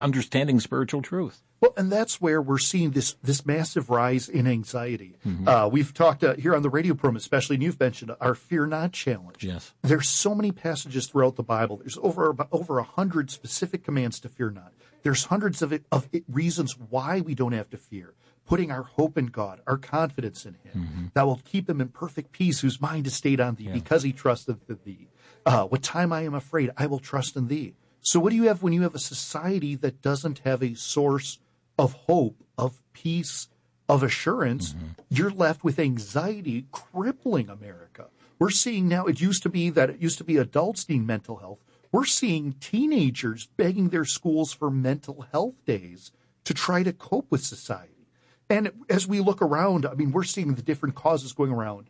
understanding spiritual truth. Well, and that's where we're seeing this massive rise in anxiety. We've talked here on the radio program, especially, and you've mentioned our Fear Not challenge. Yes. There's so many passages throughout the Bible. There's over 100 specific commands to fear not. There's hundreds of reasons why we don't have to fear. Putting our hope in God, our confidence in Him, that will keep Him in perfect peace, whose mind is stayed on Thee, because He trusteth Thee. What time I am afraid, I will trust in Thee. So what do you have when you have a society that doesn't have a source of hope, of peace, of assurance? You're left with anxiety crippling America. We're seeing now, it used to be adults need mental health. We're seeing teenagers begging their schools for mental health days to try to cope with society. And as we look around, I mean, we're seeing the different causes going around.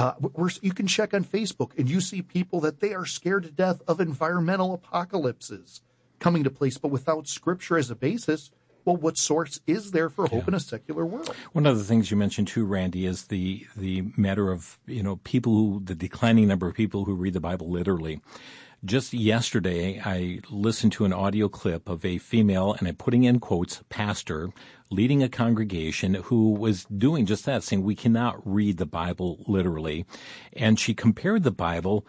You can check on Facebook, and you see people that they are scared to death of environmental apocalypses coming to place, but without Scripture as a basis. Well, what source is there for hope in a secular world? One of the things you mentioned too, Randy, is the matter of, the declining number of people who read the Bible literally. Just yesterday, I listened to an audio clip of a female, and I'm putting in quotes, pastor, leading a congregation who was doing just that, saying we cannot read the Bible literally. And she compared the Bible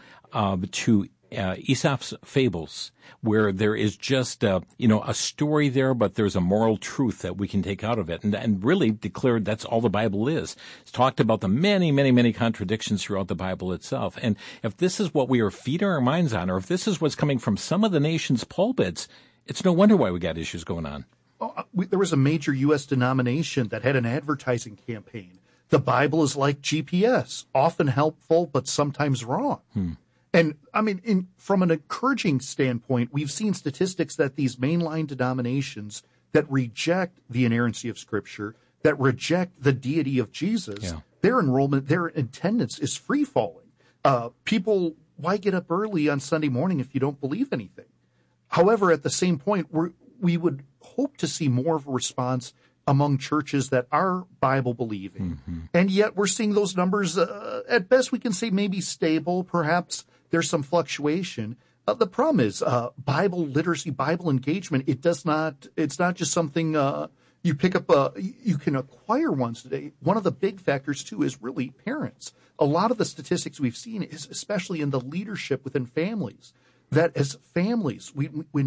to Aesop's fables, where there is just a story there, but there's a moral truth that we can take out of it, and really declared that's all the Bible is. It's talked about the many, many, many contradictions throughout the Bible itself. And if this is what we are feeding our minds on, or if this is what's coming from some of the nation's pulpits, it's no wonder why we got issues going on. There was a major U.S. denomination that had an advertising campaign. The Bible is like GPS, often helpful, but sometimes wrong. And, I mean, from an encouraging standpoint, we've seen statistics that these mainline denominations that reject the inerrancy of Scripture, that reject the deity of Jesus, their enrollment, their attendance is free-falling. People, why get up early on Sunday morning if you don't believe anything? However, at the same point, we would hope to see more of a response among churches that are Bible-believing. And yet we're seeing those numbers, at best we can say maybe stable, perhaps there's some fluctuation. The problem is Bible literacy, Bible engagement. It's not just something you pick up. You can acquire ones today. One of the big factors too is really parents. A lot of the statistics we've seen is especially in the leadership within families. That as families, when we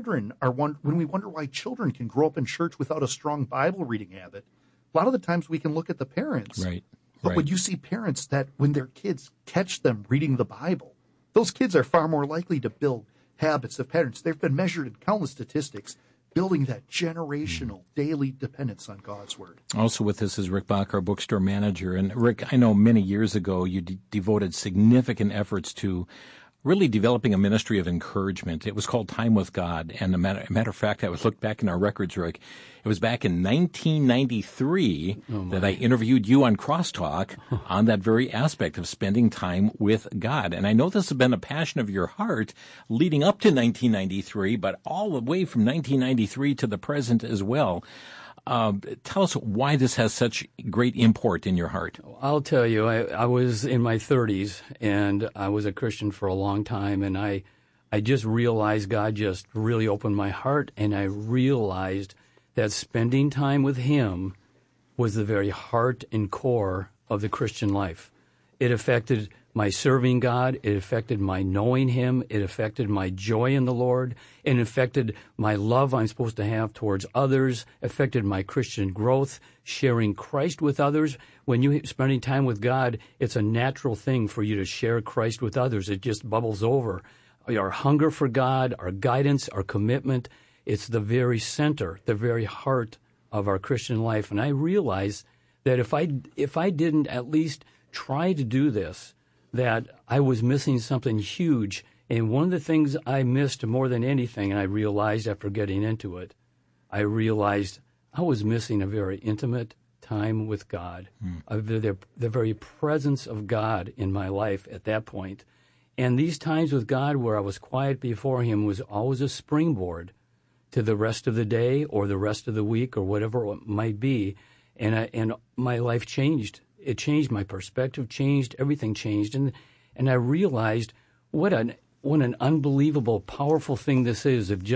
wonder why children can grow up in church without a strong Bible reading habit, a lot of the times we can look at the parents. Right. But when you see parents that when their kids catch them reading the Bible, those kids are far more likely to build habits of patterns. They've been measured in countless statistics, building that generational daily dependence on God's Word. Also with us is Rick Bach, our bookstore manager. And Rick, I know many years ago you devoted significant efforts to really developing a ministry of encouragement. It was called Time with God. And a matter of fact, I was looked back in our records, Rick. It was back in 1993 that I interviewed you on Crosstalk on that very aspect of spending time with God. And I know this has been a passion of your heart leading up to 1993, but all the way from 1993 to the present as well. Tell us why this has such great import in your heart. I'll tell you, I was in my 30s, and I was a Christian for a long time, and I just realized God just really opened my heart, and I realized that spending time with Him was the very heart and core of the Christian life. It affected my serving God, it affected my knowing Him, it affected my joy in the Lord, it affected my love I'm supposed to have towards others, affected my Christian growth, sharing Christ with others. When you're spending time with God, it's a natural thing for you to share Christ with others. It just bubbles over. Our hunger for God, our guidance, our commitment, it's the very center, the very heart of our Christian life. And I realized that if I didn't at least try to do this, that I was missing something huge. And one of the things I missed more than anything, and I realized after getting into it, I realized I was missing a very intimate time with God, the very presence of God in my life at that point. And these times with God where I was quiet before Him was always a springboard to the rest of the day or the rest of the week or whatever it might be. And my life changed. It changed, my perspective changed, everything changed. And I realized what an unbelievable, powerful thing this is of just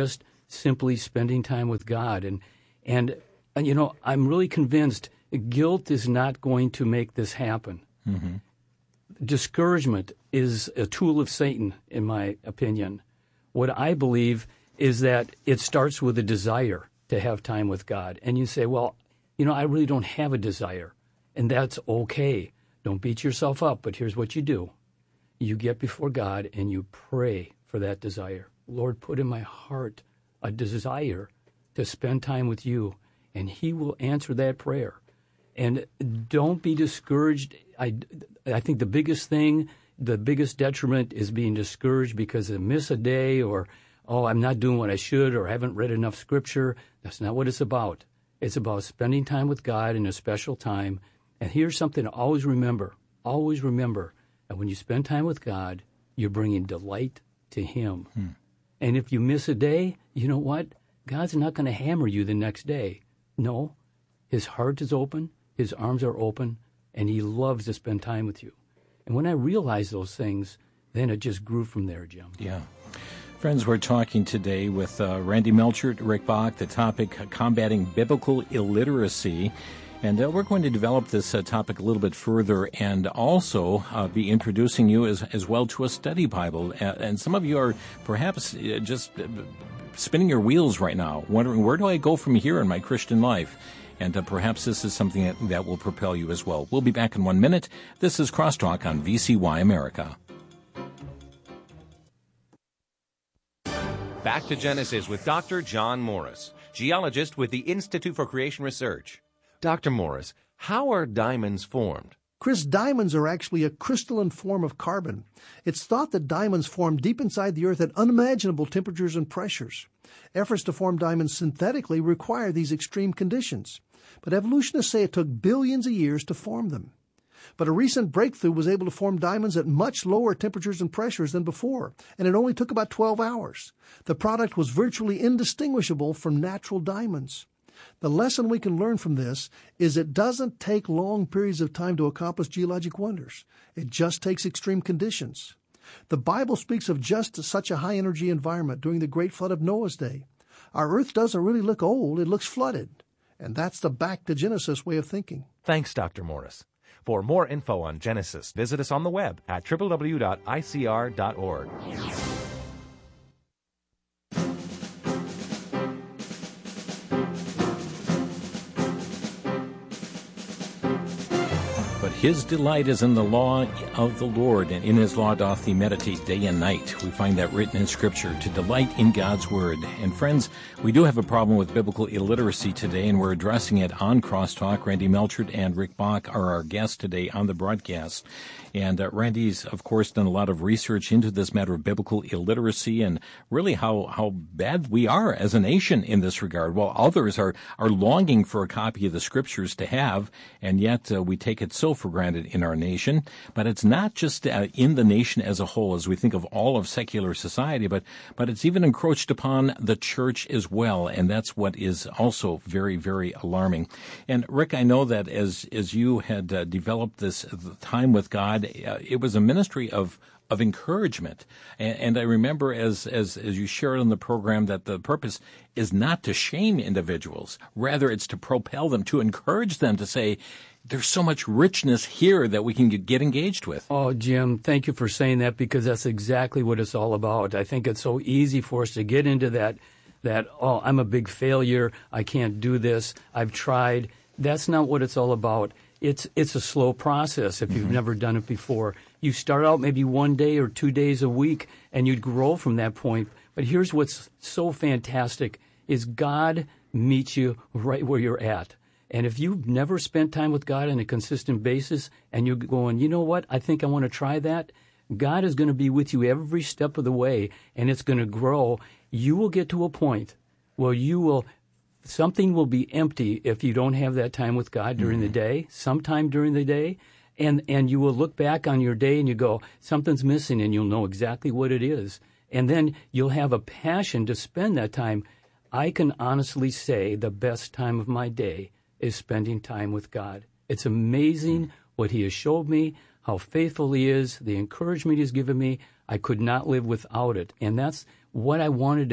simply spending time with God. And you know, I'm really convinced guilt is not going to make this happen. Mm-hmm. Discouragement is a tool of Satan, in my opinion. What I believe is that it starts with a desire to have time with God. And you say, well, you know, I really don't have a desire. And that's okay. Don't beat yourself up, but here's what you do. You get before God and you pray for that desire. Lord, put in my heart a desire to spend time with you, and he will answer that prayer. And don't be discouraged. I think the biggest thing, the biggest detriment is being discouraged because I miss a day, or, oh, I'm not doing what I should, or I haven't read enough scripture. That's not what it's about. It's about spending time with God in a special time. And here's something to always remember that when you spend time with God, you're bringing delight to him. And if you miss a day, you know what? God's not going to hammer you the next day. No, his heart is open, his arms are open, and he loves to spend time with you. And when I realized those things, then it just grew from there, Jim. Yeah. Friends, we're talking today with Randy Melchert, Rick Bach, the topic, combating biblical illiteracy. And we're going to develop this topic a little bit further and also be introducing you as well to a study Bible. And some of you are perhaps just spinning your wheels right now, wondering, where do I go from here in my Christian life? And perhaps this is something that will propel you as well. We'll be back in 1 minute. This is Crosstalk on VCY America. Back to Genesis with Dr. John Morris, geologist with the Institute for Creation Research. Dr. Morris, how are diamonds formed? Chris, diamonds are actually a crystalline form of carbon. It's thought that diamonds form deep inside the earth at unimaginable temperatures and pressures. Efforts to form diamonds synthetically require these extreme conditions. But evolutionists say it took billions of years to form them. But a recent breakthrough was able to form diamonds at much lower temperatures and pressures than before, and it only took about 12 hours. The product was virtually indistinguishable from natural diamonds. The lesson we can learn from this is it doesn't take long periods of time to accomplish geologic wonders. It just takes extreme conditions. The Bible speaks of just such a high-energy environment during the great flood of Noah's day. Our earth doesn't really look old, it looks flooded. And that's the back to Genesis way of thinking. Thanks, Dr. Morris. For more info on Genesis, visit us on the web at www.icr.org. His delight is in the law of the Lord, and in his law doth he meditate day and night. We find that written in Scripture, to delight in God's Word. And friends, we do have a problem with biblical illiteracy today, and we're addressing it on Crosstalk. Randy Melchert and Rick Bach are our guests today on the broadcast. And Randy's, of course, done a lot of research into this matter of biblical illiteracy and really how bad we are as a nation in this regard, while others are longing for a copy of the Scriptures to have, and yet we take it so for granted in our nation. But it's not just in the nation as a whole, as we think of all of secular society, but it's even encroached upon the church as well, and that's what is also very, very alarming. And Rick, I know that as you had developed this time with God, it was a ministry of encouragement. And I remember as you shared on the program that the purpose is not to shame individuals. Rather, it's to propel them, to encourage them to say, there's so much richness here that we can get engaged with. Oh, Jim, thank you for saying that, because that's exactly what it's all about. I think it's so easy for us to get into that, oh, I'm a big failure, I can't do this, I've tried. That's not what it's all about. It's a slow process if you've never done it before. You start out maybe 1 day or 2 days a week, and you'd grow from that point. But here's what's so fantastic is God meets you right where you're at. And if you've never spent time with God on a consistent basis and you're going, you know what, I think I want to try that, God is going to be with you every step of the way, and it's going to grow. You will get to a point where something will be empty if you don't have that time with God during the day, sometime during the day, and you will look back on your day and you go, something's missing, and you'll know exactly what it is. And then you'll have a passion to spend that time. I can honestly say the best time of my day is spending time with God. It's amazing what he has showed me, how faithful he is, the encouragement he's given me. I could not live without it. And that's what I wanted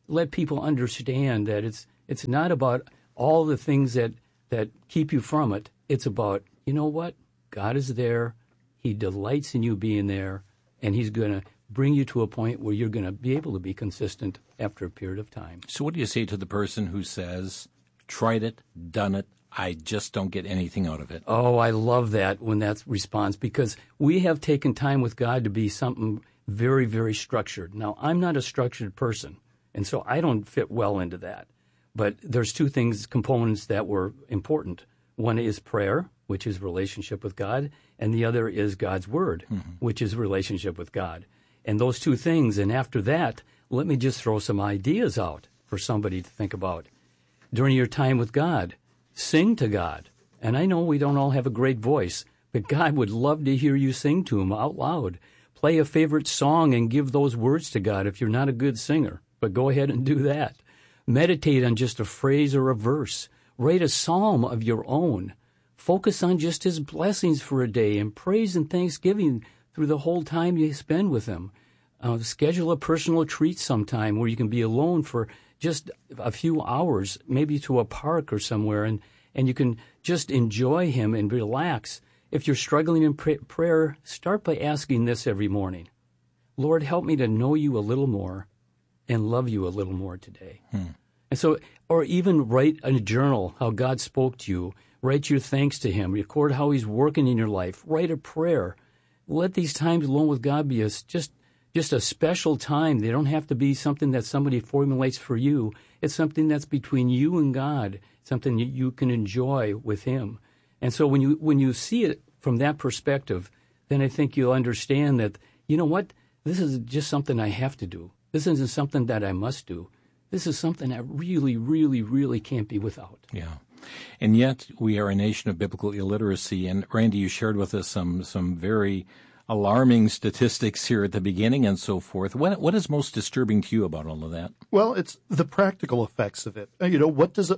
let people understand that it's not about all the things that keep you from it. It's about, you know what? God is there. He delights in you being there, and he's going to bring you to a point where you're going to be able to be consistent after a period of time. So what do you say to the person who says, tried it, done it, I just don't get anything out of it? Oh, I love that when that response, because we have taken time with God to be something very, very structured. Now, I'm not a structured person, and so I don't fit well into that. But there's two components that were important. One is prayer, which is relationship with God, and the other is God's Word, which is relationship with God. And those two things, and after that, let me just throw some ideas out for somebody to think about. During your time with God, sing to God. And I know we don't all have a great voice, but God would love to hear you sing to him out loud. Play a favorite song and give those words to God if you're not a good singer, but go ahead and do that. Meditate on just a phrase or a verse. Write a psalm of your own. Focus on just his blessings for a day and praise and thanksgiving through the whole time you spend with him. Schedule a personal treat sometime where you can be alone for just a few hours, maybe to a park or somewhere, and you can just enjoy him and relax. If you're struggling in prayer, start by asking this every morning. Lord, help me to know you a little more and love you a little more today. And so, or even write in a journal how God spoke to you. Write your thanks to him. Record how he's working in your life. Write a prayer. Let these times alone with God be just a special time. They don't have to be something that somebody formulates for you. It's something that's between you and God, something you can enjoy with him. And so when you see it from that perspective, then I think you'll understand that, you know what, this is just something I have to do. This isn't something that I must do. This is something I really, really, really can't be without. Yeah. And yet we are a nation of biblical illiteracy. And Randy, you shared with us some very alarming statistics here at the beginning and so forth. What is most disturbing to you about all of that? Well, it's the practical effects of it. What does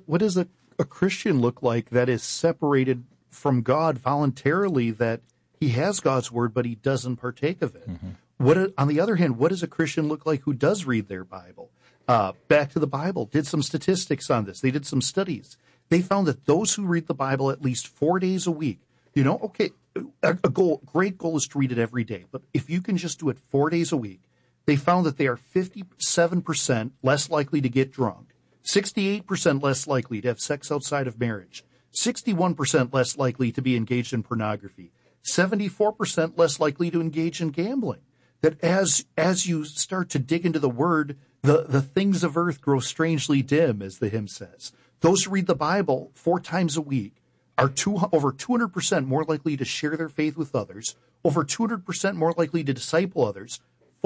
a Christian look like that is separated from God voluntarily, that he has God's word, but he doesn't partake of it? On the other hand, what does a Christian look like who does read their Bible? Back to the Bible, did some statistics on this. They did some studies. They found that those who read the Bible at least 4 days a week, a great goal is to read it every day. But if you can just do it 4 days a week, they found that they are 57% less likely to get drunk, 68% less likely to have sex outside of marriage, 61% less likely to be engaged in pornography, 74% less likely to engage in gambling. That as you start to dig into the Word, the things of earth grow strangely dim, as the hymn says. Those who read the Bible 4 times a week are over 200% more likely to share their faith with others, over 200% more likely to disciple others,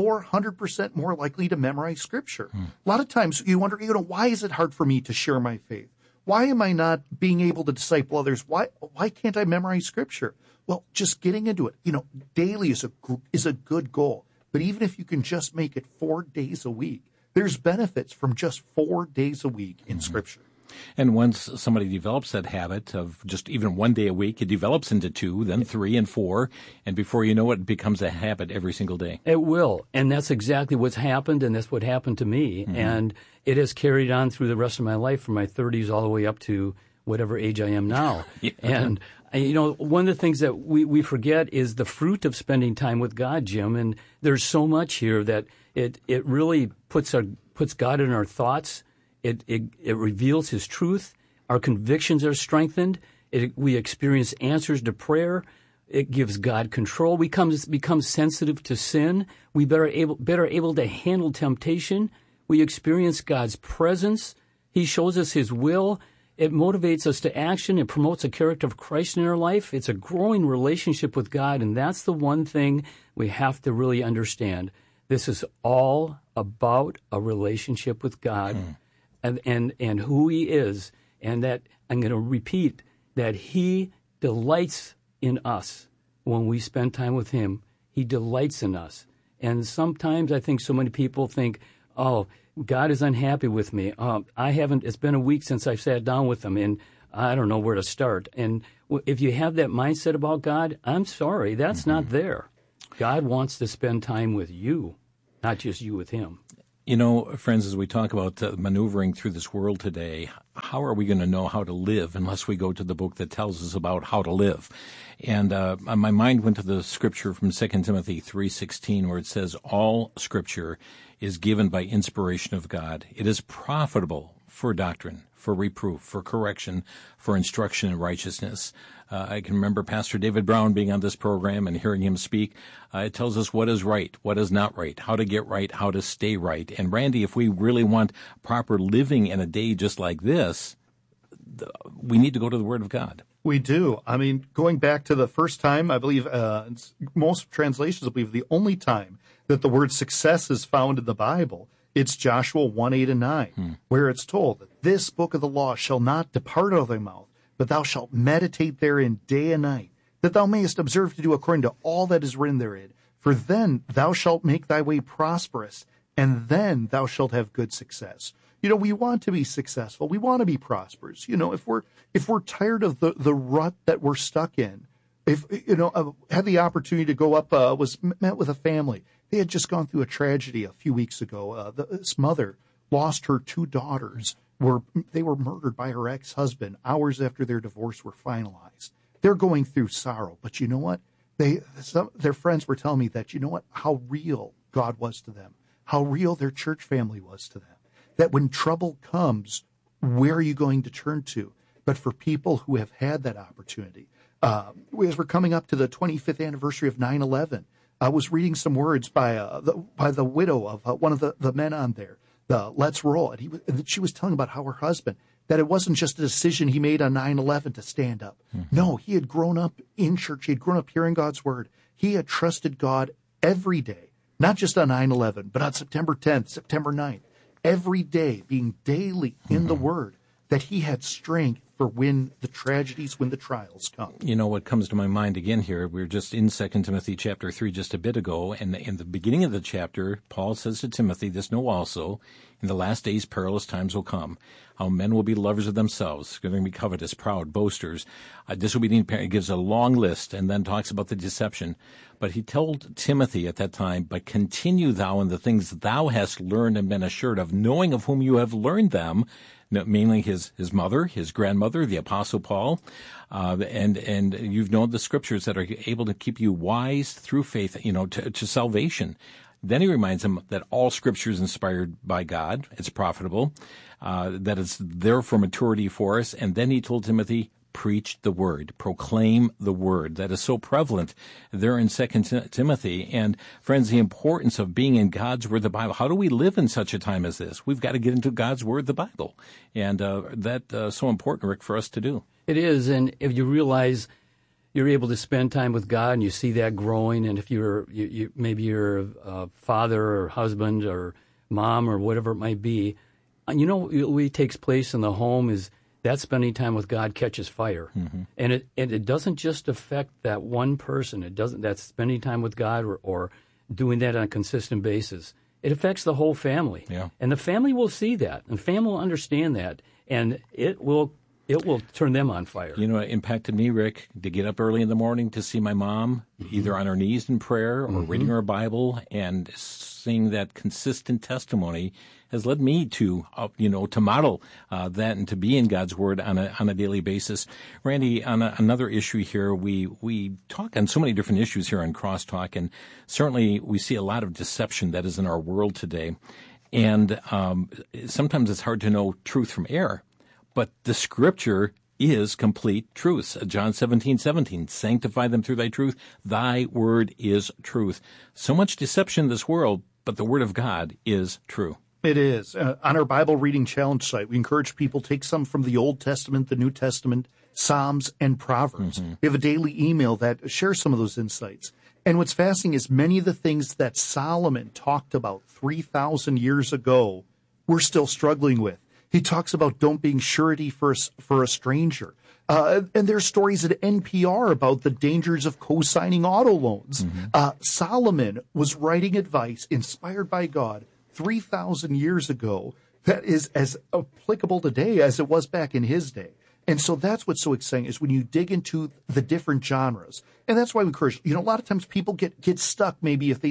400% more likely to memorize Scripture. A lot of times you wonder, why is it hard for me to share my faith? Why am I not being able to disciple others? Why can't I memorize Scripture? Well, just getting into it, daily is a good goal. But even if you can just make it 4 days a week, there's benefits from just 4 days a week in Scripture. And once somebody develops that habit of just even 1 day a week, it develops into 2, then 3 and 4, and before you know it, it becomes a habit every single day. It will, and that's exactly what's happened, and that's what happened to me, and it has carried on through the rest of my life, from my 30s all the way up to whatever age I am now. And one of the things that we forget is the fruit of spending time with God, Jim, and there's so much here that it really puts God in our thoughts. It reveals his truth. Our convictions are strengthened. We experience answers to prayer. It gives God control. We become sensitive to sin. We better able to handle temptation. We experience God's presence. He shows us his will. It motivates us to action. It promotes a character of Christ in our life. It's a growing relationship with God, and that's the one thing we have to really understand. This is all about a relationship with God. And who he is, and that I'm going to repeat that he delights in us when we spend time with him. He delights in us. And sometimes I think so many people think, oh, God is unhappy with me. It's been a week since I've sat down with him, and I don't know where to start. And if you have that mindset about God, I'm sorry, that's not there. God wants to spend time with you, not just you with him. You know, friends, as we talk about maneuvering through this world today, how are we going to know how to live unless we go to the book that tells us about how to live? And my mind went to the scripture from 2 Timothy 3:16, where it says, all scripture is given by inspiration of God. It is profitable for doctrine, for reproof, for correction, for instruction in righteousness. I can remember Pastor David Brown being on this program and hearing him speak. It tells us what is right, what is not right, how to get right, how to stay right. And Randy, if we really want proper living in a day just like this, we need to go to the Word of God. We do. I mean, going back to the first time, I believe most translations believe the only time that the word success is found in the Bible, it's Joshua 1:8-9, where it's told that this book of the law shall not depart out of thy mouth, but thou shalt meditate therein day and night, that thou mayest observe to do according to all that is written therein. For then thou shalt make thy way prosperous, and then thou shalt have good success. You know, we want to be successful. We want to be prosperous. You know, if we're tired of the rut that we're stuck in, if, you know, had the opportunity to go up, was met with a family. They had just gone through a tragedy a few weeks ago. This mother lost her 2 daughters. They were murdered by her ex-husband hours after their divorce were finalized. They're going through sorrow, but you know what? Their friends were telling me that, you know what? How real God was to them, how real their church family was to them. That when trouble comes, where are you going to turn to? But for people who have had that opportunity, as we're coming up to the 25th anniversary of 9/11, I was reading some words by the widow of one of the men on there. Let's Roll. And she was telling about how her husband, that it wasn't just a decision he made on 9/11 to stand up. Mm-hmm. No, he had grown up in church. He had grown up hearing God's word. He had trusted God every day, not just on 9/11, but on September 10th, September 9th, every day, being daily in the word, that he had strength for when the tragedies, when the trials come. You know, what comes to my mind again here, we were just in 2 Timothy chapter 3 just a bit ago, and in the beginning of the chapter, Paul says to Timothy, this know also, in the last days perilous times will come, how men will be lovers of themselves, going to be covetous, proud, boasters, disobedient parents. He gives a long list and then talks about the deception. But he told Timothy at that time, but continue thou in the things thou hast learned and been assured of, knowing of whom you have learned them, mainly his mother, his grandmother, the Apostle Paul, and you've known the scriptures that are able to keep you wise through faith, to salvation. Then he reminds him that all scripture is inspired by God, it's profitable, that it's there for maturity for us. And then he told Timothy, preach the word, proclaim the word. That is so prevalent there in 2 Timothy. And friends, the importance of being in God's word, the Bible. How do we live in such a time as this? We've got to get into God's word, the Bible. And that's so important, Rick, for us to do. It is. And if you realize you're able to spend time with God and you see that growing, and if maybe you're a father or husband or mom or whatever it might be, what takes place in the home is that spending time with God catches fire. Mm-hmm. And it doesn't just affect that one person. That's spending time with God or doing that on a consistent basis. It affects the whole family. Yeah. And the family will see that, and the family will understand that, and it will turn them on fire. You know, it impacted me, Rick, to get up early in the morning to see my mom, either on her knees in prayer or reading her Bible, and seeing that consistent testimony has led me to model that and to be in God's Word on a daily basis. Randy, on another issue here, we talk on so many different issues here on Crosstalk, and certainly we see a lot of deception that is in our world today. And sometimes it's hard to know truth from error. But the Scripture is complete truth. John 17:17, sanctify them through thy truth. Thy word is truth. So much deception in this world, but the word of God is true. It is. On our Bible Reading Challenge site, we encourage people to take some from the Old Testament, the New Testament, Psalms, and Proverbs. Mm-hmm. We have a daily email that shares some of those insights. And what's fascinating is many of the things that Solomon talked about 3,000 years ago, we're still struggling with. He talks about don't being surety for a stranger. And there's stories at NPR about the dangers of co-signing auto loans. Mm-hmm. Solomon was writing advice inspired by God 3,000 years ago that is as applicable today as it was back in his day. And so that's what's so exciting is when you dig into the different genres. And that's why we encourage, a lot of times people get stuck maybe if they say,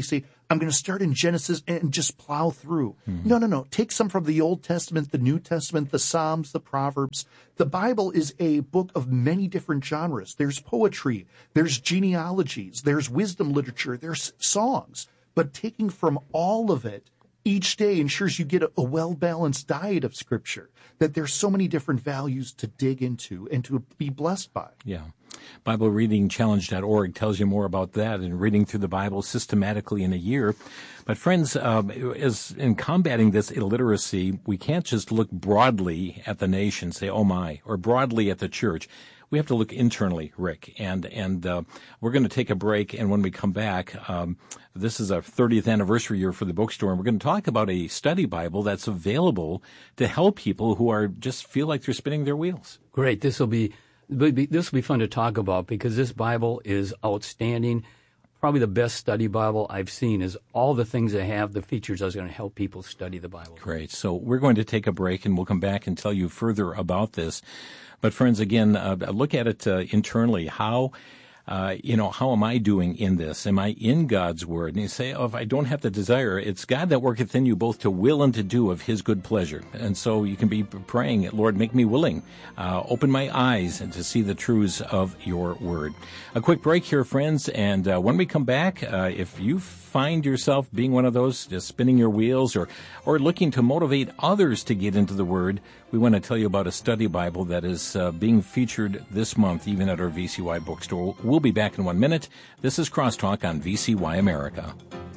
I'm going to start in Genesis and just plow through. No. Take some from the Old Testament, the New Testament, the Psalms, the Proverbs. The Bible is a book of many different genres. There's poetry, there's genealogies, there's wisdom literature, there's songs. But taking from all of it each day ensures you get a well-balanced diet of Scripture, that there's so many different values to dig into and to be blessed by. Yeah. BibleReadingChallenge.org tells you more about that and reading through the Bible systematically in a year. But friends, as in combating this illiteracy, we can't just look broadly at the nation, say, oh my, or broadly at the church. We have to look internally, Rick, and we're going to take a break, and when we come back, this is our 30th anniversary year for the bookstore, and we're going to talk about a study Bible that's available to help people who are just feel like they're spinning their wheels. Great. This will be fun to talk about because this Bible is outstanding. Probably the best study Bible I've seen is all the things they have, the features that's going to help people study the Bible. Great. So we're going to take a break, and we'll come back and tell you further about this. But friends, again, look at it internally. How am I doing in this? Am I in God's Word? And you say, if I don't have the desire, it's God that worketh in you both to will and to do of His good pleasure. And so you can be praying, Lord, make me willing. Open my eyes and to see the truths of your Word. A quick break here, friends. And when we come back, if you find yourself being one of those just spinning your wheels or looking to motivate others to get into the Word, we want to tell you about a study Bible that is being featured this month, even at our VCY bookstore. We'll be back in 1 minute. This is Crosstalk on VCY America.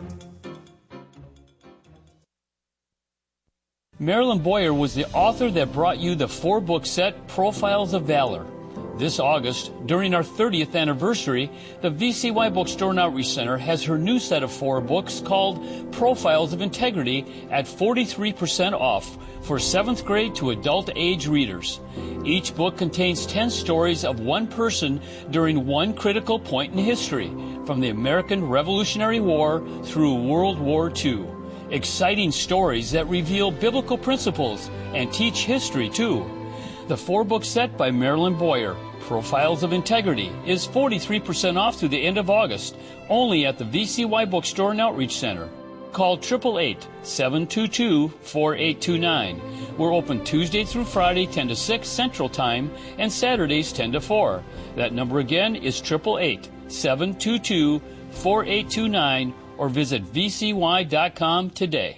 Marilyn Boyer was the author that brought you the 4-book set Profiles of Valor. This August, during our 30th anniversary, the VCY Bookstore and Outreach Center has her new set of 4 books called Profiles of Integrity at 43% off for 7th grade to adult age readers. Each book contains 10 stories of one person during one critical point in history, from the American Revolutionary War through World War II. Exciting stories that reveal biblical principles and teach history, too. The 4-book set by Marilyn Boyer, Profiles of Integrity, is 43% off through the end of August, only at the VCY Bookstore and Outreach Center. Call 888-722-4829. We're open Tuesday through Friday, 10 to 6 Central Time, and Saturdays, 10 to 4. That number again is 888-722-4829, or visit vcy.com today.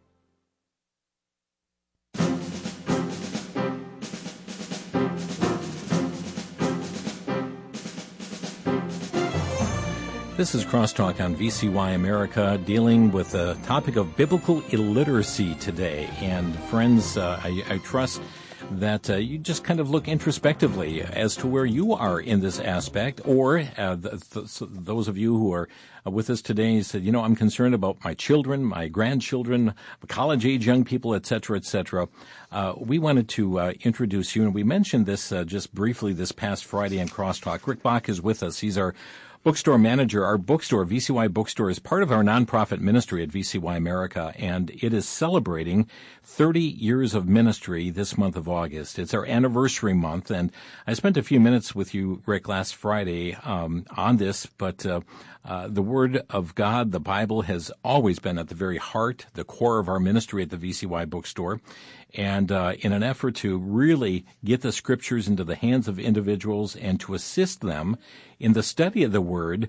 This is Crosstalk on VCY America, dealing with the topic of biblical illiteracy today. And friends, I trust that you just kind of look introspectively as to where you are in this aspect, or those of you who are with us today said, I'm concerned about my children, my grandchildren, college-age young people, et cetera, et cetera. We wanted to introduce you, and we mentioned this just briefly this past Friday in Crosstalk. Rick Bach is with us. He's our bookstore manager. Our bookstore, VCY Bookstore, is part of our nonprofit ministry at VCY America, and it is celebrating 30 years of ministry this month of August. It's our anniversary month, and I spent a few minutes with you, Rick, last Friday on this, but the Word of God, the Bible, has always been at the very heart, the core of our ministry at the VCY Bookstore. And in an effort to really get the Scriptures into the hands of individuals and to assist them in the study of the Word,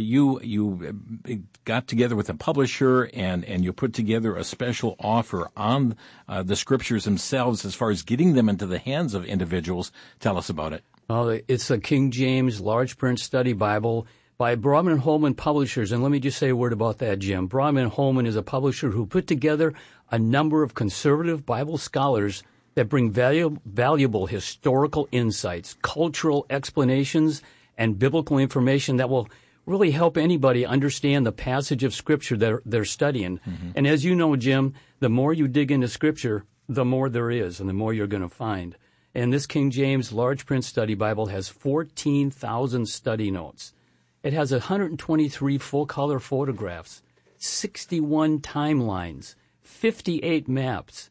you got together with a publisher and you put together a special offer on the Scriptures themselves as far as getting them into the hands of individuals. Tell us about it. Well, it's a King James large print study Bible by Broadman and Holman Publishers. And let me just say a word about that, Jim. Broadman and Holman is a publisher who put together a number of conservative Bible scholars that bring valuable historical insights, cultural explanations, and biblical information that will really help anybody understand the passage of Scripture that they're studying. Mm-hmm. And as you know, Jim, the more you dig into Scripture, the more there is and the more you're going to find. And this King James large print study Bible has 14,000 study notes. It has 123 full-color photographs, 61 timelines, 58 maps,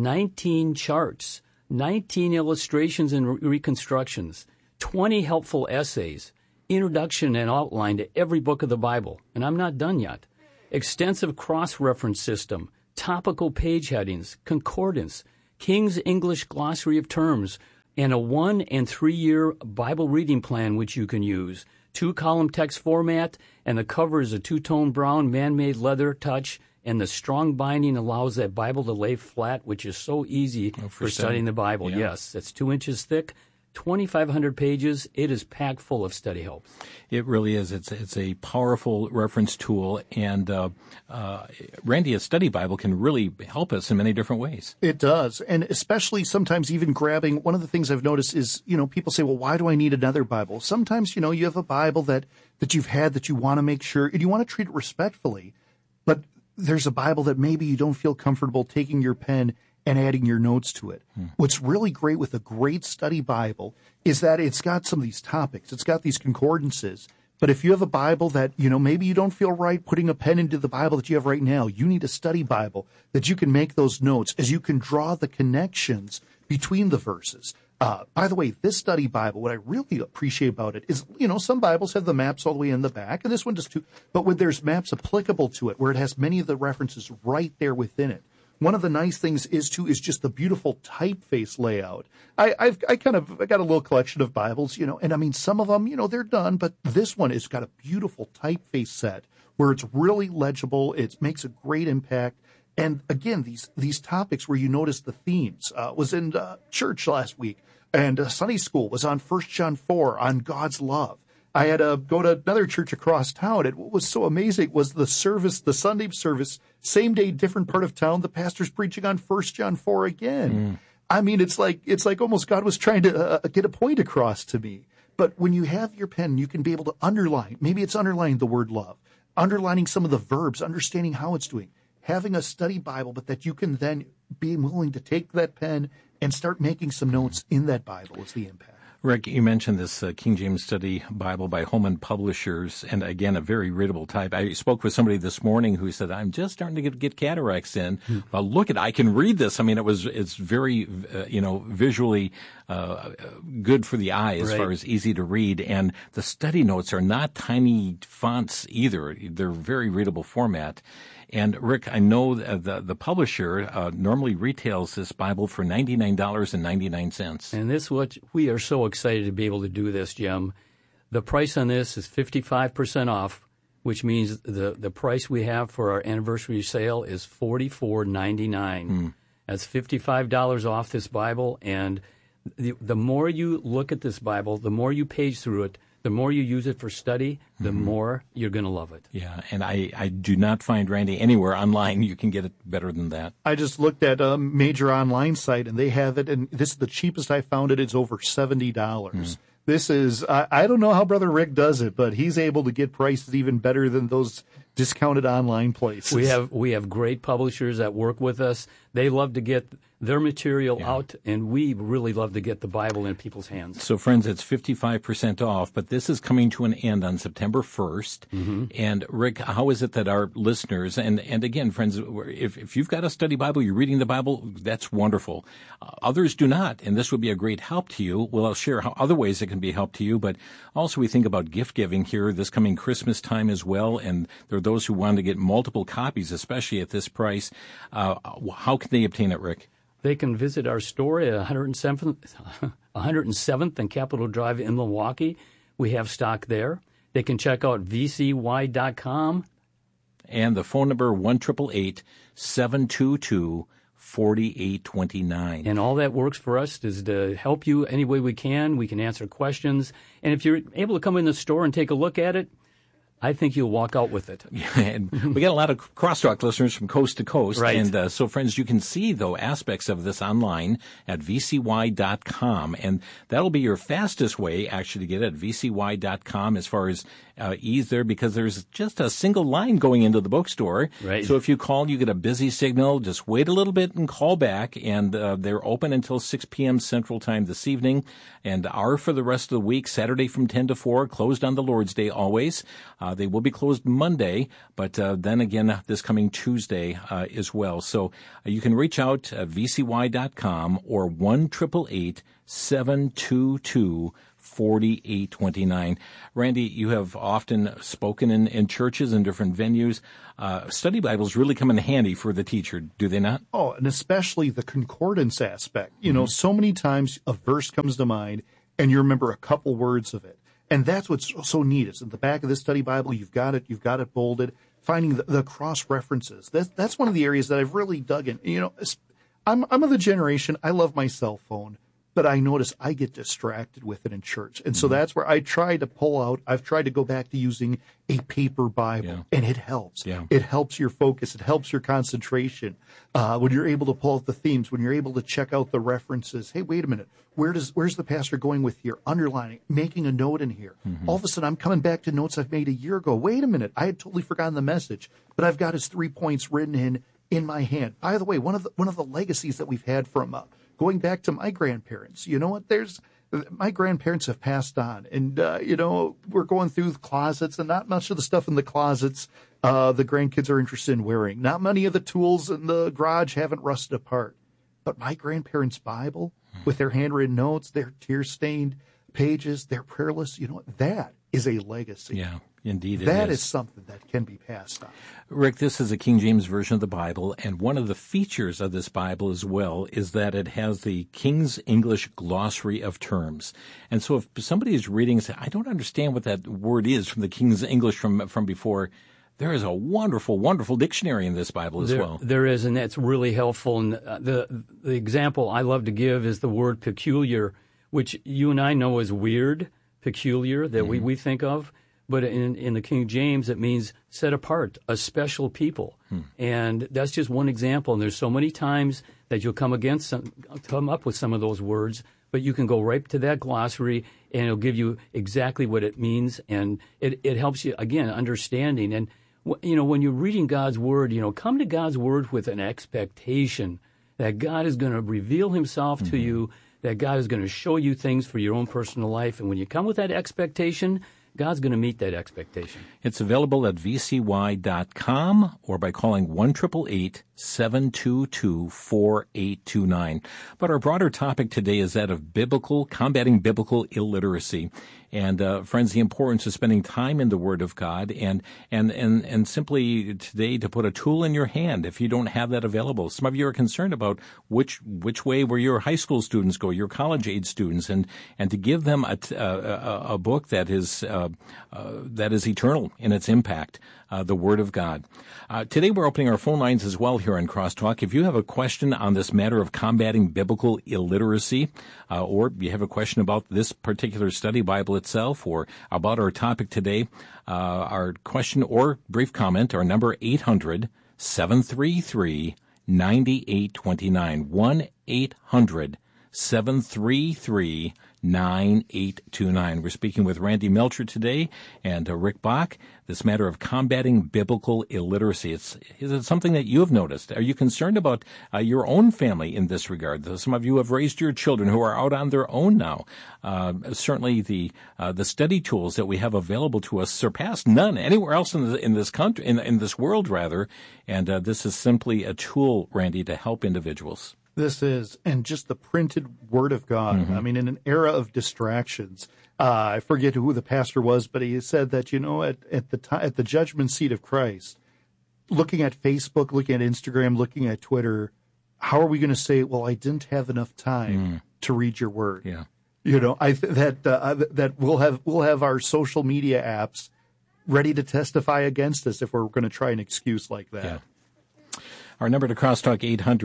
19 charts, 19 illustrations and reconstructions, 20 helpful essays, introduction and outline to every book of the Bible. And I'm not done yet. extensive cross-reference system, topical page headings, concordance, King's English Glossary of Terms, and a 1- and 3-year Bible reading plan which you can use. 2-column text format, and the cover is a 2-tone brown man-made leather touch, and the strong binding allows that Bible to lay flat, which is so easy for studying the Bible. Yeah. Yes, it's 2 inches thick, 2,500 pages. It is packed full of study helps. It really is. It's a powerful reference tool, and Randy, a study Bible can really help us in many different ways. It does, and especially sometimes even grabbing, one of the things I've noticed is, people say, well, why do I need another Bible? Sometimes, you have a Bible that you've had that you want to make sure, and you want to treat it respectfully, but there's a Bible that maybe you don't feel comfortable taking your pen and adding your notes to it. What's really great with a great study Bible is that it's got some of these topics. It's got these concordances. But if you have a Bible that, maybe you don't feel right putting a pen into the Bible that you have right now, you need a study Bible that you can make those notes as you can draw the connections between the verses. By the way, this study Bible, what I really appreciate about it is, some Bibles have the maps all the way in the back, and this one does too. But when there's maps applicable to it, where it has many of the references right there within it. One of the nice things is just the beautiful typeface layout. I got a little collection of Bibles, and I mean, some of them, they're done, but this one has got a beautiful typeface set where it's really legible. It makes a great impact. And again, these topics where you notice the themes, was in church last week, and Sunday school was on 1 John 4 on God's love. I had to go to another church across town, and what was so amazing was the Sunday service, same day, different part of town, the pastor's preaching on 1 John 4 again. I mean, it's like almost God was trying to get a point across to me. But when you have your pen, you can be able to underline. Maybe it's underlining the word love, underlining some of the verbs, understanding how it's doing, having a study Bible, but that you can then be willing to take that pen and start making some notes in that Bible is the impact. Rick, you mentioned this King James Study Bible by Holman Publishers, and again, a very readable type. I spoke with somebody this morning who said, I'm just starting to get cataracts in. Well, look at, I can read this. I mean, it's very, visually good for the eye as far as easy to read. And the study notes are not tiny fonts either. They're very readable format. And Rick, I know the publisher normally retails this Bible for $99.99. And this what we are so excited to be able to do this, Jim. The price on this is 55% off, which means the price we have for our anniversary sale is $44.99. That's $55 off this Bible, and the more you look at this Bible, the more you page through it, the more you use it for study, the more you're going to love it. Yeah, and I do not find, Randy, anywhere online you can get it better than that. I just looked at a major online site, and they have it, and this is the cheapest I found it. It's over $70. This is, I don't know how Brother Rick does it, but he's able to get prices even better than those discounted online places. We have great publishers that work with us. They love to get their material out, and we really love to get the Bible in people's hands. So, friends, it's 55% off, but this is coming to an end on September 1st. And, Rick, how is it that our listeners, and again, friends, if you've got a study Bible, you're reading the Bible, that's wonderful. Others do not, and this would be a great help to you. Well, I'll share how other ways it can be a help to you, but also we think about gift giving here this coming Christmas time as well, and there are those who want to get multiple copies, especially at this price. How can they obtain it, Rick? They can visit our store at 107th and Capitol Drive in Milwaukee. We have stock there. They can check out vcy.com. And the phone number, 1-888-722-4829. And all that works for us is to help you any way we can. We can answer questions. And if you're able to come in the store and take a look at it, I think you'll walk out with it. Yeah, and we got a lot of Crosstalk listeners from coast to coast. Right. And so, friends, you can see, though, aspects of this online at vcy.com. And that'll be your fastest way, actually, to get it at vcy.com as far as ease there, because there's just a single line going into the bookstore. Right. So if you call, you get a busy signal. Just wait a little bit and call back. And they're open until 6 p.m. Central Time this evening, and are for the rest of the week, Saturday from 10 to 4, closed on the Lord's Day always. They will be closed Monday, but then again this coming Tuesday as well. So you can reach out at vcy.com or 1-888-722-4829. 4829. Randy, you have often spoken in churches and different venues. Study Bibles really come in handy for the teacher, do they not? Oh, and especially the concordance aspect. You know, so many times a verse comes to mind and you remember a couple words of it. And that's what's so neat. It's in the back of this study Bible. You've got it bolded. Finding the cross references. That's one of the areas that I've really dug in. You know, I'm of the generation, I love my cell phone, but I notice I get distracted with it in church. And so that's where I try to pull out. I've tried to go back to using a paper Bible, and it helps. Yeah. It helps your focus. It helps your concentration. When you're able to pull out the themes, when you're able to check out the references. Hey, wait a minute. Where's the pastor going with here? Underlining, making a note in here. All of a sudden, I'm coming back to notes I've made a year ago. Wait a minute. I had totally forgotten the message, but I've got his 3 points written in my hand. By the way, one of the legacies that we've had from going back to my grandparents, you know what? My grandparents have passed on, and you know, we're going through the closets, and not much of the stuff in the closets the grandkids are interested in wearing. Not many of the tools in the garage haven't rusted apart, but my grandparents' Bible with their handwritten notes, their tear-stained pages, their prayer lists, you know what? That is a legacy. Yeah. Indeed, that is something that can be passed on. Rick, this is a King James Version of the Bible, and one of the features of this Bible as well is that it has the King's English glossary of terms. And so if somebody is reading and says, I don't understand what that word is from the King's English from before, there is a wonderful, wonderful dictionary in this Bible as well. There is, and that's really helpful. And the example I love to give is the word peculiar, which you and I know is weird, peculiar, that we think of. But in the King James, it means set apart, a special people. And that's just one example. And there's so many times that you'll come up with some of those words, but you can go right to that glossary, and it'll give you exactly what it means. And it helps you, again, understanding. And, you know, when you're reading God's Word, you know, come to God's Word with an expectation that God is going to reveal himself to you, that God is going to show you things for your own personal life. And when you come with that expectation, God's going to meet that expectation. It's available at vcy.com or by calling 1-888-722-4829. But our broader topic today is that of combating biblical illiteracy. And, friends, the importance of spending time in the Word of God and simply today to put a tool in your hand if you don't have that available. Some of you are concerned about which way where your high school students go, your college-age students, and to give them a book that is eternal in its impact, the Word of God. Today we're opening our phone lines as well here on Crosstalk. If you have a question on this matter of combating biblical illiteracy, or you have a question about this particular study Bible itself, or about our topic today, our question or brief comment, our number 800-733-9829, 1-800-733-9829. We're speaking with Randy Melcher today and Rick Bach, this matter of combating biblical illiteracy. Is it something that you have noticed? Are you concerned about your own family in this regard? Some of you have raised your children who are out on their own now. Certainly the study tools that we have available to us surpass none anywhere else in this country, in this world rather. And this is simply a tool, Randy, to help individuals. This is, and just the printed Word of God. I mean, in an era of distractions, I forget who the pastor was, but he said that, you know, at the judgment seat of Christ, looking at Facebook, looking at Instagram, looking at Twitter, how are we going to say, well, I didn't have enough time to read your Word? Yeah. You know, that we'll have our social media apps ready to testify against us if we're going to try an excuse like that. Yeah. Our number to Crosstalk,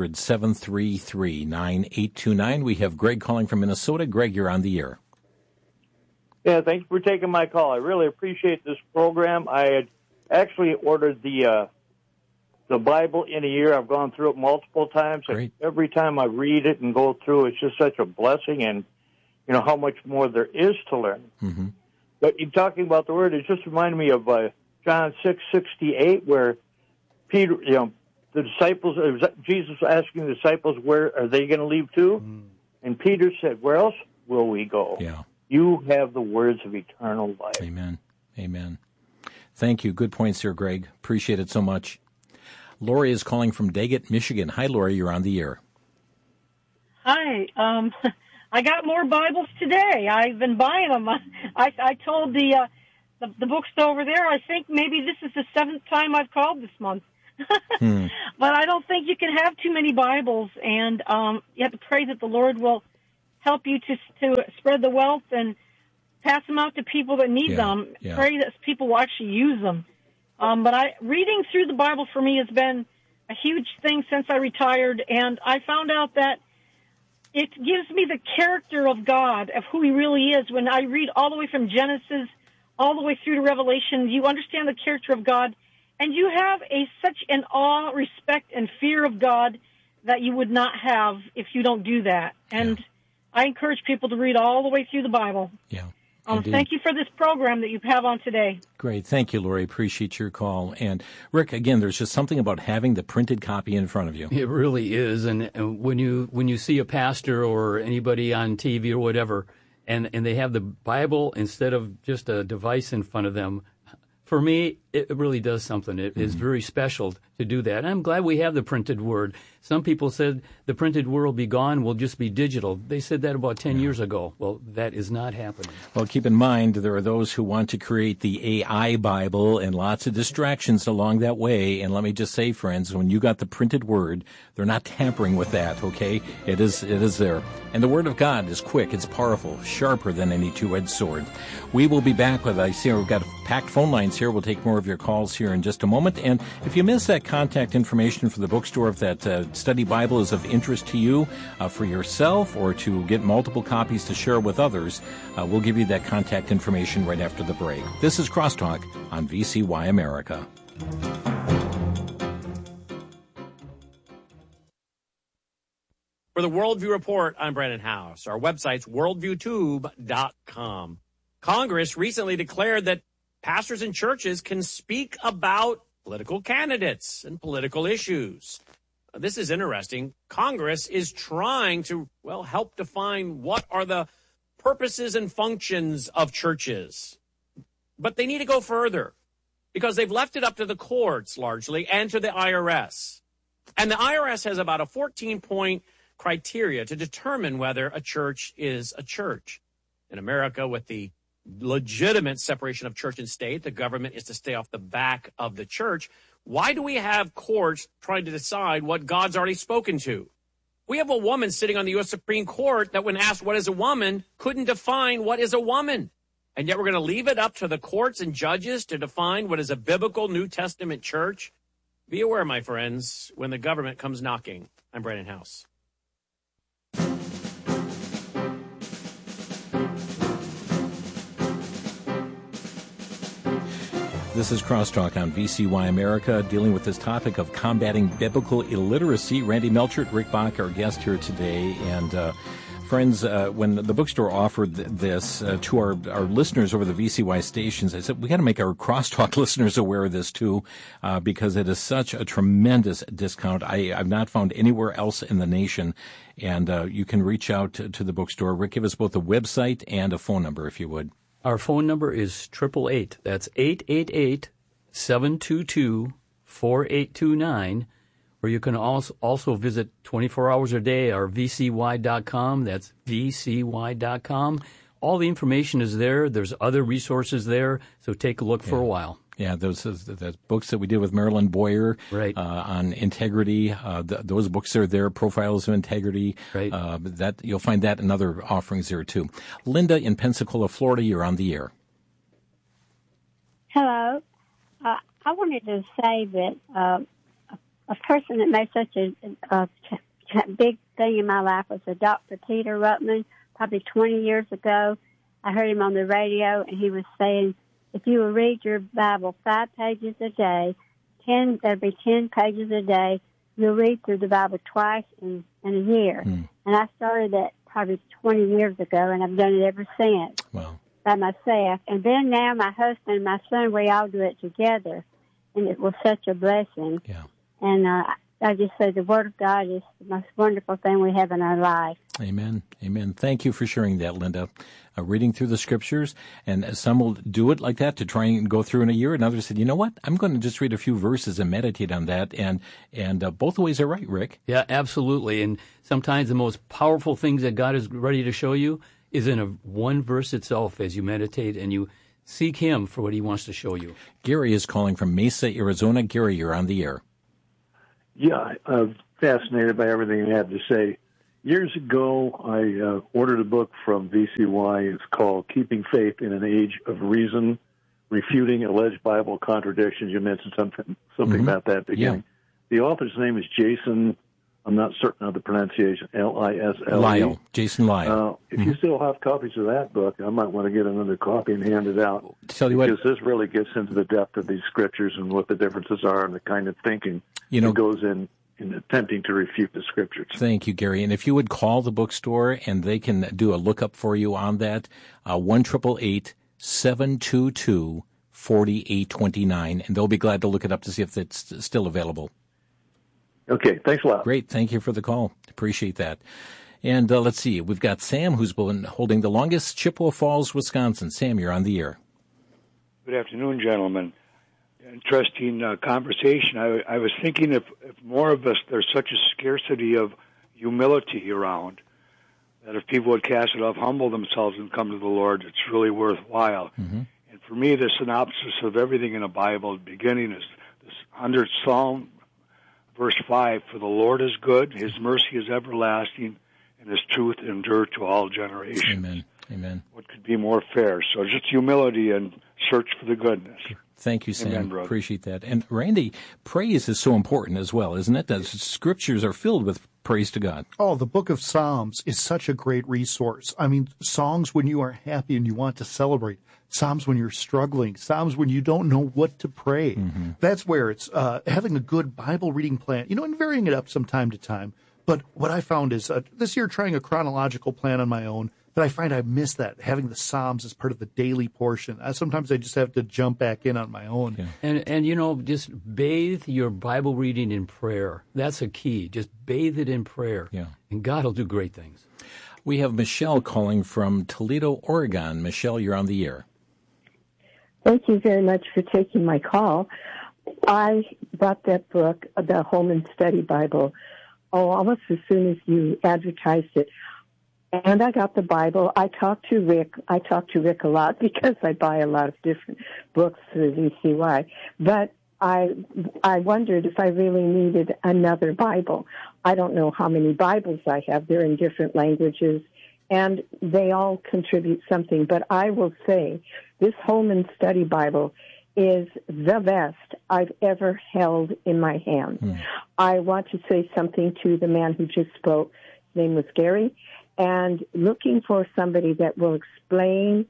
800-733-9829. We have Greg calling from Minnesota. Greg, you're on the air. Yeah, thanks for taking my call. I really appreciate this program. I had actually ordered the Bible in a year. I've gone through it multiple times. Great. Every time I read it and go through, it's just such a blessing, and you know how much more there is to learn. But you talking about the Word, it just reminded me of John 6:68, where Peter, you know, the disciples, Jesus was asking the disciples, where are they going to leave to? And Peter said, where else will we go? Yeah. You have the words of eternal life. Amen. Amen. Thank you. Good points here, Greg. Appreciate it so much. Lori is calling from Daggett, Michigan. Hi, Lori. You're on the air. Hi. I got more Bibles today. I've been buying them. I told the bookstore over there, I think maybe this is the 7th time I've called this month. But I don't think you can have too many Bibles, and you have to pray that the Lord will help you to spread the wealth and pass them out to people that need them. Yeah. Pray that people will actually use them. But reading through the Bible for me has been a huge thing since I retired, and I found out that it gives me the character of God, of who He really is. When I read all the way from Genesis all the way through to Revelation, you understand the character of God, and you have such an awe, respect, and fear of God that you would not have if you don't do that. And I encourage people to read all the way through the Bible. Yeah. Thank you for this program that you have on today. Great. Thank you, Lori. Appreciate your call. And Rick, again, there's just something about having the printed copy in front of you. It really is. And when you see a pastor or anybody on TV or whatever, and they have the Bible instead of just a device in front of them, for me, it really does something. It is very special to do that. And I'm glad we have the printed word. Some people said the printed word will be gone, will just be digital. They said that about 10 years ago. Well, that is not happening. Well, keep in mind, there are those who want to create the AI Bible and lots of distractions along that way. And let me just say, friends, when you got the printed word, they're not tampering with that, okay? It is there. And the Word of God is quick, it's powerful, sharper than any two-edged sword. We will be back with, I see we've got packed phone lines here. We'll take more of your calls here in just a moment. And if you miss that contact information for the bookstore, if that study Bible is of interest to you for yourself or to get multiple copies to share with others, we'll give you that contact information right after the break. This is Crosstalk on VCY America. For the Worldview Report, I'm Brandon House. Our website's worldviewtube.com. Congress recently declared that pastors and churches can speak about political candidates and political issues. This is interesting. Congress is trying to, help define what are the purposes and functions of churches. But they need to go further because they've left it up to the courts largely and to the IRS. And the IRS has about a 14-point criteria to determine whether a church is a church. In America, with the legitimate separation of church and state, the government is to stay off the back of the church. Why do we have courts trying to decide what God's already spoken to? We have a woman sitting on the U.S. Supreme Court that when asked what is a woman, couldn't define what is a woman. And yet we're going to leave it up to the courts and judges to define what is a biblical New Testament church. Be aware, my friends, when the government comes knocking. I'm Brandon House. This is Crosstalk on VCY America, dealing with this topic of combating biblical illiteracy. Randy Melchert, Rick Bach, our guest here today. And friends, when the bookstore offered this to our listeners over the VCY stations, I said, we got to make our Crosstalk listeners aware of this too, because it is such a tremendous discount. I've not found anywhere else in the nation. And you can reach out to the bookstore. Rick, give us both a website and a phone number, if you would. Our phone number is 888. That's 888-722-4829. Or you can also visit 24 hours a day, our vcy.com. That's vcy.com. All the information is there. There's other resources there, so take a look for a while. Yeah, those books that we did with Marilyn Boyer on integrity, those books are there, Profiles of Integrity. Right. That you'll find that and other offerings there, too. Linda in Pensacola, Florida, you're on the air. Hello. I wanted to say that a person that made such a big thing in my life was Dr. Peter Ruttman, probably 20 years ago. I heard him on the radio, and he was saying, if you will read your Bible 5 pages a day, there'll be 10 pages a day. You'll read through the Bible twice in a year. And I started that probably 20 years ago, and I've done it ever since by myself. And then now my husband and my son, we all do it together, and it was such a blessing. Yeah. And I just say the Word of God is the most wonderful thing we have in our life. Amen. Amen. Thank you for sharing that, Linda. Reading through the Scriptures, and some will do it like that to try and go through in a year, and others said, you know what, I'm going to just read a few verses and meditate on that, and both ways are right, Rick. Yeah, absolutely. And sometimes the most powerful things that God is ready to show you is in one verse itself as you meditate and you seek Him for what He wants to show you. Gary is calling from Mesa, Arizona. Gary, you're on the air. Yeah, I'm fascinated by everything you have to say. Years ago, I ordered a book from VCY. It's called Keeping Faith in an Age of Reason, Refuting Alleged Bible Contradictions. You mentioned something about that at the beginning. Yeah. The author's name is Jason, I'm not certain of the pronunciation, L-I-S-L-E. Lyle, Jason Lyle. If you still have copies of that book, I might want to get another copy and hand it out. Tell you because this really gets into the depth of these scriptures and what the differences are and the kind of thinking that goes in attempting to refute the Scriptures. Thank you, Gary. And if you would call the bookstore and they can do a lookup for you on that, 1-888-722-4829, and they'll be glad to look it up to see if it's still available. Okay, thanks a lot. Great. Thank you for the call. Appreciate that. And let's see. We've got Sam, who's been holding the longest, Chippewa Falls, Wisconsin. Sam, you're on the air. Good afternoon, gentlemen. Interesting conversation. I was thinking if more of us, there's such a scarcity of humility around, that if people would cast it off, humble themselves, and come to the Lord, it's really worthwhile. Mm-hmm. And for me, the synopsis of everything in the Bible, the beginning is this 100th Psalm, verse 5, for the Lord is good, His mercy is everlasting, and His truth endure to all generations. Amen. Amen. What could be more fair? So just humility and search for the goodness. Thank you, Sam. Amen, brother. Appreciate that. And Randy, praise is so important as well, isn't it? The scriptures are filled with praise to God. Oh, the book of Psalms is such a great resource. I mean, songs when you are happy and you want to celebrate, Psalms when you're struggling, Psalms when you don't know what to pray. Mm-hmm. That's where it's having a good Bible reading plan, and varying it up from time to time. But what I found is this year trying a chronological plan on my own, but I find I miss that, having the Psalms as part of the daily portion. Sometimes I just have to jump back in on my own. Yeah. And just bathe your Bible reading in prayer. That's a key. Just bathe it in prayer. Yeah. And God will do great things. We have Michelle calling from Toledo, Oregon. Michelle, you're on the air. Thank you very much for taking my call. I bought that book, the Holman Study Bible, almost as soon as you advertised it. And I got the Bible. I talked to Rick a lot because I buy a lot of different books through VCY. But I wondered if I really needed another Bible. I don't know how many Bibles I have. They're in different languages, and they all contribute something. But I will say this Holman Study Bible is the best I've ever held in my hand. Mm. I want to say something to the man who just spoke. His name was Gary. And looking for somebody that will explain,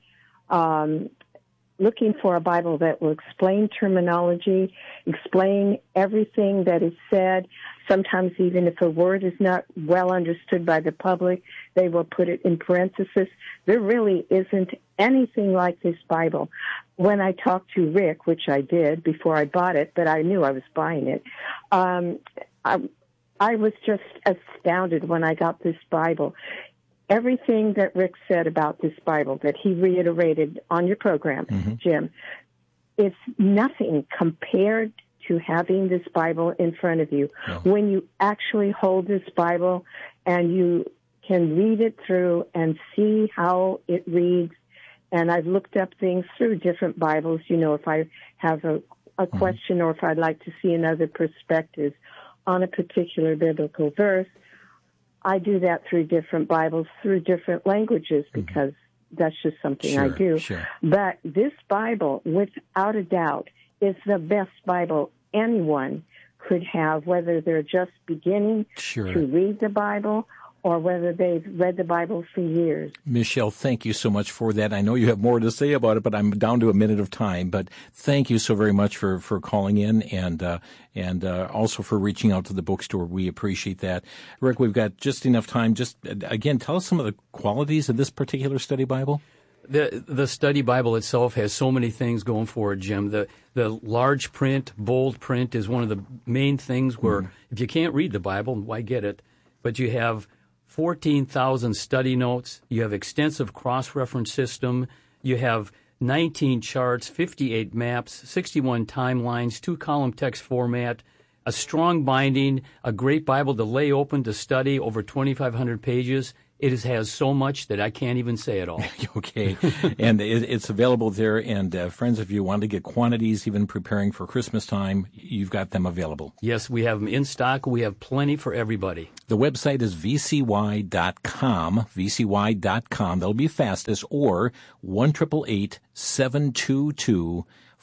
looking for a Bible that will explain terminology, explain everything that is said. Sometimes even if a word is not well understood by the public, they will put it in parentheses. There really isn't anything like this Bible. When I talked to Rick, which I did before I bought it, but I knew I was buying it, I was just astounded when I got this Bible. Everything that Rick said about this Bible that he reiterated on your program, mm-hmm. Jim, it's nothing compared to having this Bible in front of you. No. When you actually hold this Bible and you can read it through and see how it reads, and I've looked up things through different Bibles, if I have a question or if I'd like to see another perspective on a particular biblical verse, I do that through different Bibles, through different languages, because that's just something I do. Sure. But this Bible, without a doubt, is the best Bible anyone could have, whether they're just beginning to read the Bible or whether they've read the Bible for years. Michelle, thank you so much for that. I know you have more to say about it, but I'm down to a minute of time. But thank you so very much for calling in and also for reaching out to the bookstore. We appreciate that. Rick, we've got just enough time. Just, again, tell us some of the qualities of this particular study Bible. The study Bible itself has so many things going for it, Jim. The large print, bold print is one of the main things where if you can't read the Bible, why get it? But you have 14,000 study notes. You have extensive cross-reference system. You have 19 charts, 58 maps, 61 timelines, 2-column text format, a strong binding, a great Bible to lay open to study, over 2,500 pages. It has so much that I can't even say it all. Okay. And it's available there. And friends, if you want to get quantities, even preparing for Christmas time, you've got them available. Yes, we have them in stock. We have plenty for everybody. The website is vcy.com, vcy.com. That'll be fastest, or 1-888-722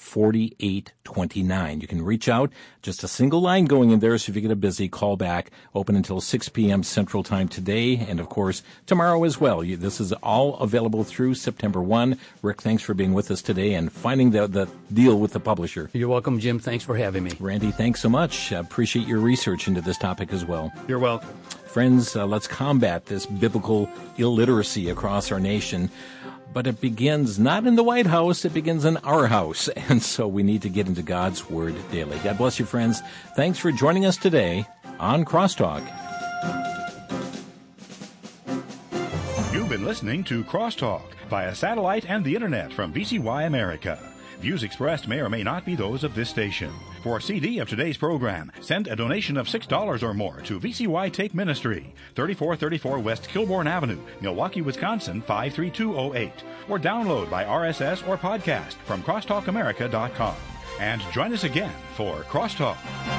4829. You can reach out, just a single line going in there, so if you get a busy, call back. Open until 6 p.m. Central Time today, and of course, tomorrow as well. This is all available through September 1. Rick, thanks for being with us today and finding the deal with the publisher. You're welcome, Jim. Thanks for having me. Randy, thanks so much. Appreciate your research into this topic as well. You're welcome. Friends, let's combat this biblical illiteracy across our nation. But it begins not in the White House, it begins in our house. And so we need to get into God's Word daily. God bless you, friends. Thanks for joining us today on Crosstalk. You've been listening to Crosstalk via satellite and the Internet from VCY America. Views expressed may or may not be those of this station. For a CD of today's program, send a donation of $6 or more to VCY Take Ministry, 3434 West Kilbourne Avenue, Milwaukee, Wisconsin, 53208. Or download by RSS or podcast from crosstalkamerica.com. And join us again for Crosstalk.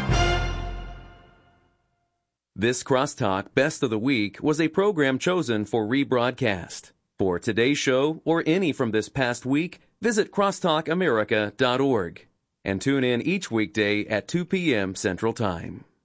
This Crosstalk Best of the Week was a program chosen for rebroadcast. For today's show or any from this past week, visit crosstalkamerica.org and tune in each weekday at 2 p.m. Central Time.